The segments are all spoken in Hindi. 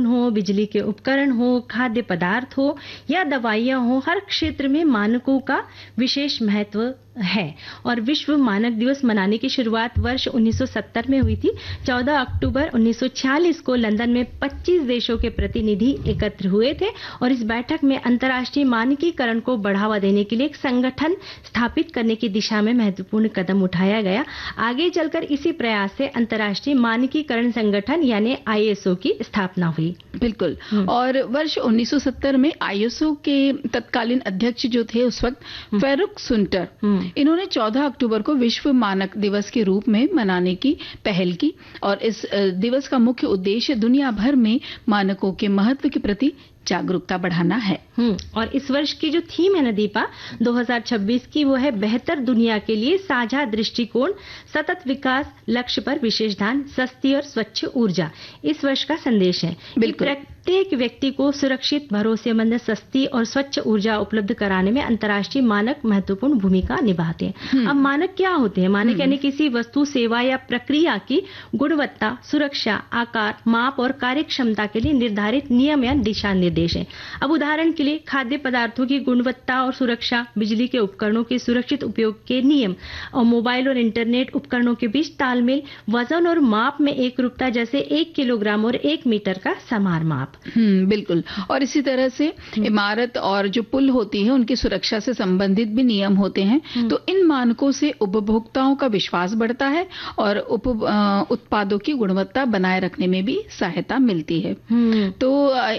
हो, बिजली के उपकरण हो, खाद्य पदार्थ हो या दवाइयां हो, हर क्षेत्र में मानकों का विशेष महत्व है। और विश्व मानक दिवस मनाने की शुरुआत वर्ष 1970 में हुई थी। 14 अक्टूबर 1946 को लंदन में 25 देशों के प्रतिनिधि एकत्र हुए थे और इस बैठक में अंतर्राष्ट्रीय मानकीकरण को बढ़ावा देने के लिए एक संगठन स्थापित करने की दिशा में महत्वपूर्ण कदम उठाया गया। आगे चलकर इसी प्रयास से अंतर्राष्ट्रीय मानकीकरण संगठन यानी ISO की स्थापना हुई। बिल्कुल। और वर्ष 1970 में ISO के तत्कालीन अध्यक्ष जो थे उस वक्त फेरुख सुंटर, इन्होंने 14 अक्टूबर को विश्व मानक दिवस के रूप में मनाने की पहल की और इस दिवस का मुख्य उद्देश्य दुनिया भर में मानकों के महत्व के प्रति जागरूकता बढ़ाना है। और इस वर्ष की जो थीम है ना दीपा 2026 की, वो है बेहतर दुनिया के लिए साझा दृष्टिकोण, सतत विकास, लक्ष्य पर विशेष ध्यान, सस्ती और स्वच्छ ऊर्जा। इस वर्ष का संदेश है। प्रत्येक व्यक्ति को सुरक्षित, भरोसेमंद, सस्ती और स्वच्छ ऊर्जा उपलब्ध कराने में अंतर्राष्ट्रीय मानक महत्वपूर्ण भूमिका निभाते हैं। अब मानक क्या होते हैं? मानक यानी किसी वस्तु, सेवा या प्रक्रिया की गुणवत्ता, सुरक्षा, आकार, माप और कार्यक्षमता के लिए निर्धारित नियम या दिशा निर्देश है। अब उदाहरण के लिए खाद्य पदार्थों की गुणवत्ता और सुरक्षा, बिजली के उपकरणों के सुरक्षित उपयोग के नियम और मोबाइल और इंटरनेट उपकरणों के बीच तालमेल, वजन और माप में एकरूपता, जैसे 1 किलोग्राम और 1 मीटर का समान माप। बिल्कुल। और इसी तरह से इमारत और जो पुल होती है उनकी सुरक्षा से संबंधित भी नियम होते हैं। तो इन मानकों से उपभोक्ताओं का विश्वास बढ़ता है और उत्पादों की गुणवत्ता बनाए रखने में भी सहायता मिलती है। तो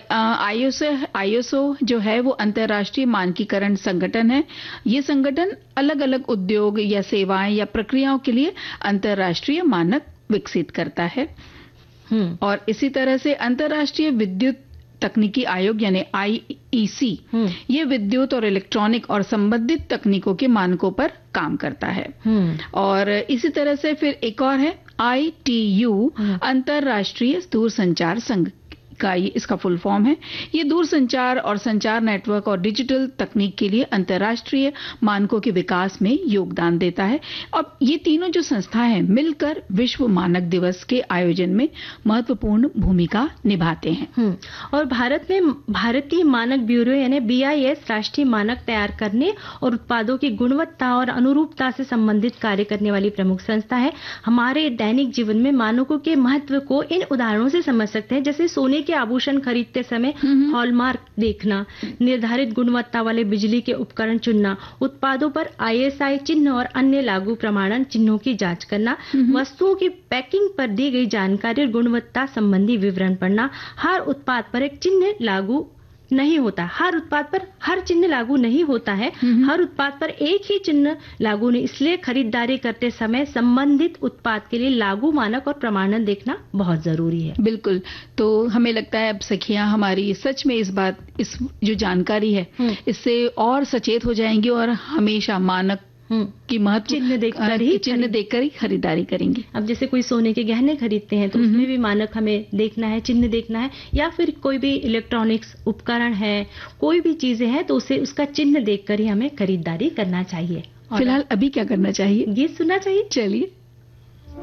ISO जो है वो अंतर्राष्ट्रीय मानकीकरण संगठन है। ये संगठन अलग अलग उद्योग या सेवाएं या प्रक्रियाओं के लिए अंतर्राष्ट्रीय मानक विकसित करता है। और इसी तरह से अंतर्राष्ट्रीय विद्युत तकनीकी आयोग यानी IEC, ये विद्युत और इलेक्ट्रॉनिक और संबंधित तकनीकों के मानकों पर काम करता है। और इसी तरह से फिर एक और है ITU, अंतर्राष्ट्रीय दूरसंचार संघ का इसका फुल फॉर्म है। ये दूरसंचार और संचार नेटवर्क और डिजिटल तकनीक के लिए अंतर्राष्ट्रीय मानकों के विकास में योगदान देता है। अब ये तीनों जो संस्थाएं हैं मिलकर विश्व मानक दिवस के आयोजन में महत्वपूर्ण भूमिका निभाते हैं। और भारत में भारतीय मानक ब्यूरो यानी BIS राष्ट्रीय मानक तैयार करने और उत्पादों की गुणवत्ता और अनुरूपता से संबंधित कार्य करने वाली प्रमुख संस्था है। हमारे दैनिक जीवन में मानकों के महत्व को इन उदाहरणों से समझ सकते हैं, जैसे सोने के आभूषण खरीदते समय हॉलमार्क देखना, निर्धारित गुणवत्ता वाले बिजली के उपकरण चुनना, उत्पादों पर ISI चिन्ह और अन्य लागू प्रमाणन चिन्हों की जांच करना, वस्तुओं की पैकिंग पर दी गई जानकारी और गुणवत्ता संबंधी विवरण पढ़ना। हर उत्पाद पर एक चिन्ह लागू नहीं होता, हर उत्पाद पर हर चिन्ह लागू नहीं होता है। हर उत्पाद पर एक ही चिन्ह लागू नहीं, इसलिए खरीदारी करते समय संबंधित उत्पाद के लिए लागू मानक और प्रमाणन देखना बहुत जरूरी है। बिल्कुल। तो हमें लगता है अब सखियां हमारी सच में इस जो जानकारी है इससे और सचेत हो जाएंगी और हमेशा मानक की महत्व चिन्ह देखकर ही खरीदारी करेंगे। अब जैसे कोई सोने के गहने खरीदते हैं तो उसमें भी मानक हमें देखना है, चिन्ह देखना है, या फिर कोई भी इलेक्ट्रॉनिक्स उपकरण है, कोई भी चीजें हैं तो उसे उसका चिन्ह देखकर ही हमें खरीदारी करना चाहिए। फिलहाल अभी क्या करना चाहिए? गीत सुनना चाहिए। चलिए।